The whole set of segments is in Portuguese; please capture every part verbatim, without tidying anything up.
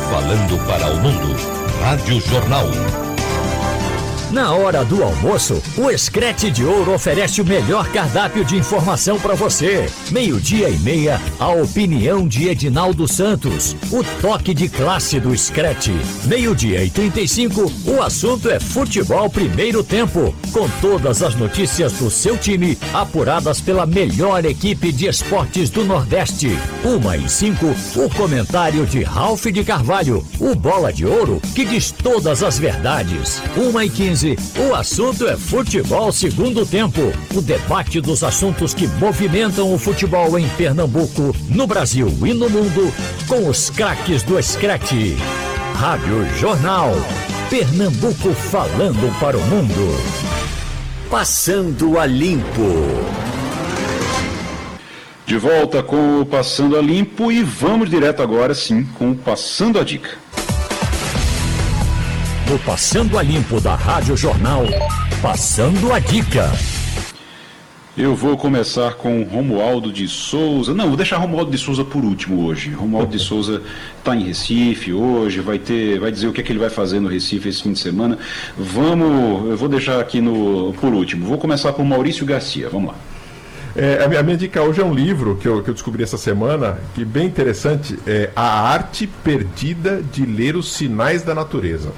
falando para o mundo. Rádio Jornal. Na hora do almoço, o Screte de Ouro oferece o melhor cardápio de informação para você. Meio-dia e meia, a opinião de Edinaldo Santos. O toque de classe do Screte. Meio-dia e trinta e cinco, o assunto é futebol primeiro tempo. Com todas as notícias do seu time, apuradas pela melhor equipe de esportes do Nordeste. Uma e cinco, o comentário de Ralph de Carvalho. O Bola de Ouro, que diz todas as verdades. Uma e quinze, o assunto é futebol segundo tempo. O debate dos assuntos que movimentam o futebol em Pernambuco, no Brasil e no mundo, com os craques do Screte. Rádio Jornal. Pernambuco falando para o mundo. Passando a Limpo. De volta com o Passando a Limpo e vamos direto agora sim com o Passando a Dica. No Passando a Limpo da Rádio Jornal, Passando a Dica. Eu vou começar com Romualdo de Souza. Não, vou deixar Romualdo de Souza por último hoje. Romualdo de Souza está em Recife hoje, vai ter, vai dizer o que é que ele vai fazer no Recife esse fim de semana. Vamos, eu vou deixar aqui no, por último. Vou começar com Maurício Garcia, vamos lá. É, a, minha, a minha dica hoje é um livro que eu, que eu descobri essa semana, que é bem interessante, é A Arte Perdida de Ler os Sinais da Natureza.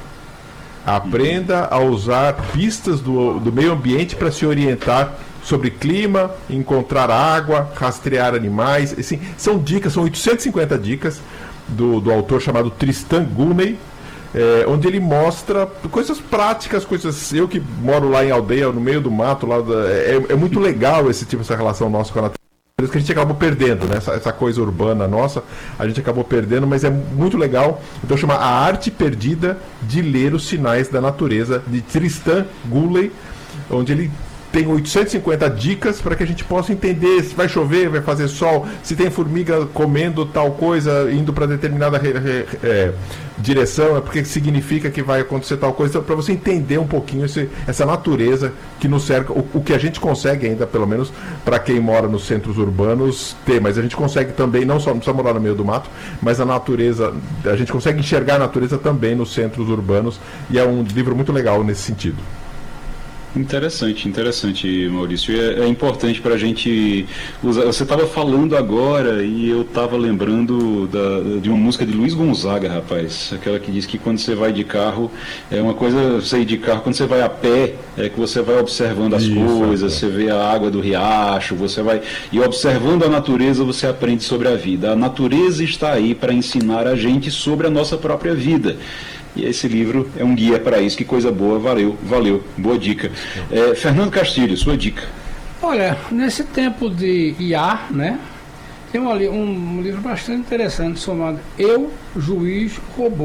Aprenda a usar pistas do, do meio ambiente para se orientar sobre clima, encontrar água, rastrear animais. Assim, são dicas, são oitocentas e cinquenta dicas do, do autor chamado Tristan Gulney, é, onde ele mostra coisas práticas, coisas. Eu que moro lá em aldeia, no meio do mato, lá da, é, é muito legal esse tipo, essa relação nossa com a natureza. Que a gente acabou perdendo, né? Essa, essa coisa urbana nossa, a gente acabou perdendo, mas é muito legal. Então chama A Arte Perdida de Ler os Sinais da Natureza, de Tristan Gulney, onde ele tem oitocentas e cinquenta dicas para que a gente possa entender se vai chover, vai fazer sol, se tem formiga comendo tal coisa, indo para determinada re, re, é, direção, é porque significa que vai acontecer tal coisa. Então, para você entender um pouquinho esse, essa natureza que nos cerca, o, o que a gente consegue ainda, pelo menos para quem mora nos centros urbanos, ter, mas a gente consegue também, não só não precisa morar no meio do mato, mas a natureza, a gente consegue enxergar a natureza também nos centros urbanos, e é um livro muito legal nesse sentido. Interessante, interessante, Maurício. É, é importante para a gente usar. Você estava falando agora e eu estava lembrando da, de uma música de Luiz Gonzaga, rapaz. Aquela que diz que quando você vai de carro, é uma coisa você ir de carro, quando você vai a pé, é que você vai observando as Isso, coisas, é. Você vê a água do riacho, você vai. E observando a natureza, você aprende sobre a vida. A natureza está aí para ensinar a gente sobre a nossa própria vida. E esse livro é um guia para isso. Que coisa boa, valeu, valeu, boa dica. É, Fernando Castilho, sua dica. Olha, nesse tempo de I A, né, tem um, um livro bastante interessante chamado Eu, Juiz, Robô.